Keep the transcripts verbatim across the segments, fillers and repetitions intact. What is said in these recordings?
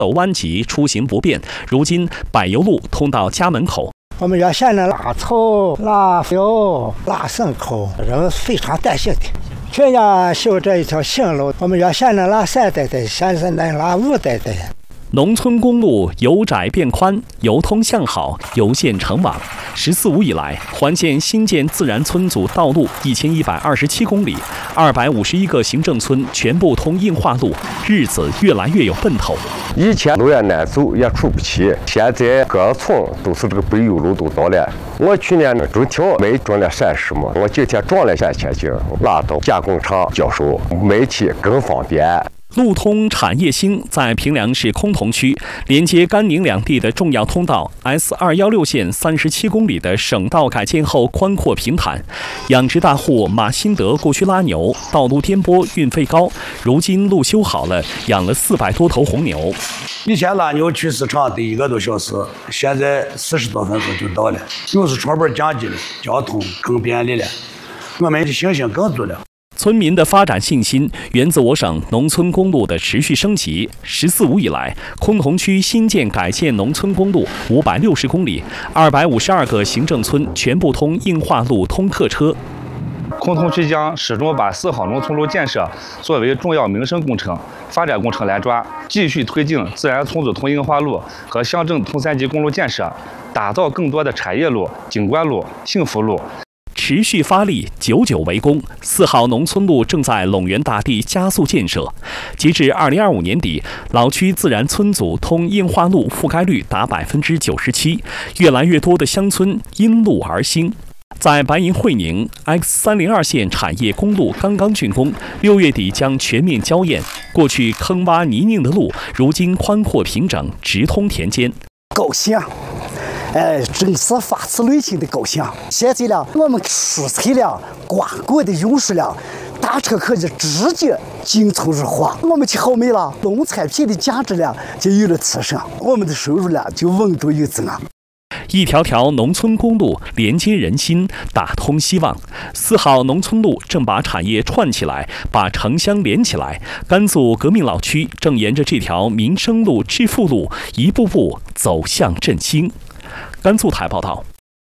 走弯急，出行不便。如今柏油路通到家门口。 我们原先呢拉草、拉油、拉牲口，人非常担心的。去年修这一条新路，我们原先呢拉三代代，现在呢拉五代代。 农村公路由窄变宽，由通向好，由线成网。十四五以来，环县新建自然村组道路一千一百二十七公里，二百五十一个行政村全部通硬化路，日子越来越有奔头。 以前路也难走，也出不去，现在各个村都是这个柏油路都到了。我去年呢中条没种了三十亩，我今天种了三千斤，拉到加工厂销售，卖去更方便。 路通产业兴在平凉市崆峒区，连接甘宁两地的重要通道 S 二一六线三十七公里的省道改建后宽阔平坦。养殖大户马新德过去拉牛，道路颠簸，运费高。如今路修好了，养了四百多头红牛。 以前拉牛去市场得一个多小时，现在四十多分钟就到了。又是成本降低了，交通更便利了，我们的信心更足了。 村民的发展信心源自我省农村公路的持续升级。十四五以来，崆峒区新建改建农村公路五百六十公里，二百五十二个行政村全部通硬化路通客车。 崆峒区将始终把四号农村路建设作为重要民生工程、发展工程来抓，继续推进自然村组通硬化路和乡镇通三级公路建设，打造更多的产业路、景观路、幸福路。 持续发力，久久为功。四号农村路正在陇源大地加速建设。截至二零二五年底，老区自然村组通硬化路覆盖率达百分之九十七，越来越多的乡村因路而兴。在白银会宁 X 三零二线产业公路刚刚竣工，六月底将全面交验。过去坑洼泥泞的路，如今宽阔平整，直通田间。 高兴。哎，真是发自内心的高兴。现在呢，我们蔬菜量、瓜果的用水量，大车可以直接进村入伙。我们去后面了，农产品的价值量就有了提升，我们的收入量就稳步有增啊。 一条条农村公路连接人心，打通希望。四号农村路正把产业串起来，把城乡连起来。甘肃革命老区正沿着这条民生路、致富路，一步步走向振兴。甘肃台报道。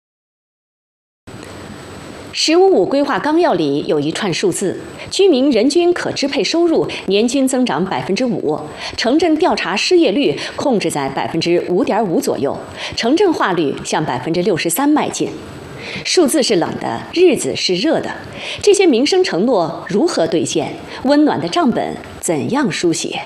十五五规划纲要里有一串数字：居民人均可支配收入年均增长百分之五，城镇调查失业率控制在百分之五点五左右，城镇化率向百分之六十三迈进。数字是冷的，日子是热的，这些民生承诺如何兑现？温暖的账本怎样书写？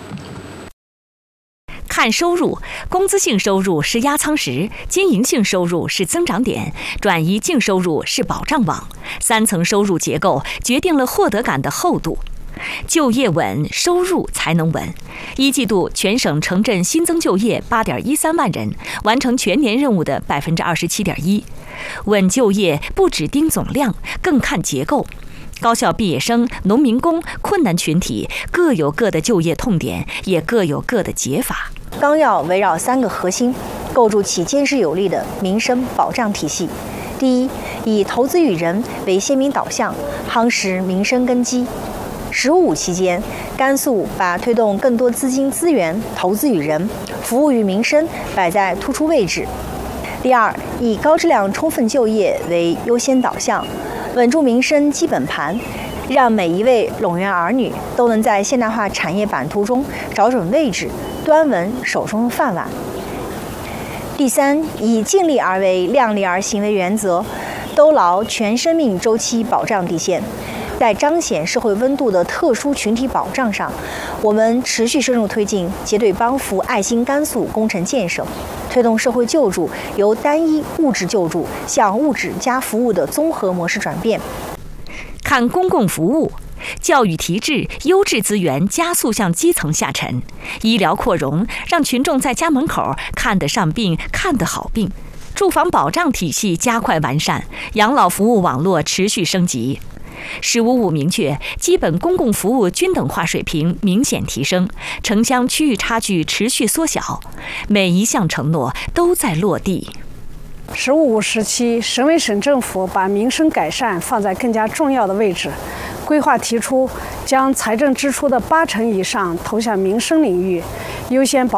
看收入，工资性收入是压舱石，经营性收入是增长点，转移净收入是保障网。三层收入结构决定了获得感的厚度。就业稳，收入才能稳。一季度全省城镇新增就业八点一三万人，完成全年任务的百分之二十七点一。稳就业不只盯总量，更看结构。高校毕业生、农民工、困难群体各有各的就业痛点，也各有各的解法。 纲要围绕三个核心，构筑起坚实有力的民生保障体系。第一，以投资与人为鲜明导向，夯实民生根基。十五五期间，甘肃把推动更多资金资源投资与人、服务于民生摆在突出位置。第二，以高质量充分就业为优先导向，稳住民生基本盘，让每一位陇源儿女都能在现代化产业版图中找准位置，端稳手中的饭碗。第三，以尽力而为、量力而行为原则，兜牢全生命周期保障底线。在彰显社会温度的特殊群体保障上，我们持续深入推进结对帮扶爱心甘肃工程建设，推动社会救助由单一物质救助向物质加服务的综合模式转变。 看公共服务，教育提质，优质资源加速向基层下沉；医疗扩容，让群众在家门口看得上病、看得好病；住房保障体系加快完善，养老服务网络持续升级。十五五明确，基本公共服务均等化水平明显提升，城乡区域差距持续缩小，每一项承诺都在落地。 十五五时期，省委省政府把民生改善放在更加重要的位置， 规划提出，将财政支出的八成以上投向民生领域，优先保